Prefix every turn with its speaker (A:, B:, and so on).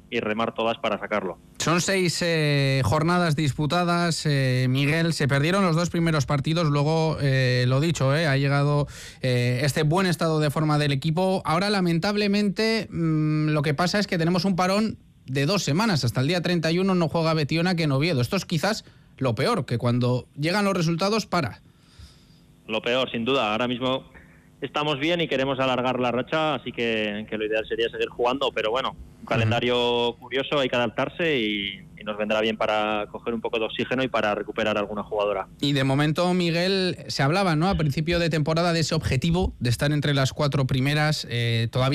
A: remar todas para sacarlo.
B: Son 6 jornadas disputadas, Miguel. Se perdieron los 2 primeros partidos, luego, lo dicho, ha llegado este buen estado de forma del equipo. Ahora, lamentablemente, lo que pasa es que tenemos un parón de 2 semanas. Hasta el día 31 no juega Betiona que en Oviedo. Esto es quizás lo peor, que cuando llegan los resultados, para.
A: Lo peor, sin duda. Ahora mismo estamos bien y queremos alargar la racha, así que lo ideal sería seguir jugando, pero bueno, un calendario curioso, hay que adaptarse y nos vendrá bien para coger un poco de oxígeno y para recuperar a alguna jugadora.
B: Y de momento, Miguel, se hablaba, ¿no?, a principio de temporada de ese objetivo de estar entre las 4 primeras. Todavía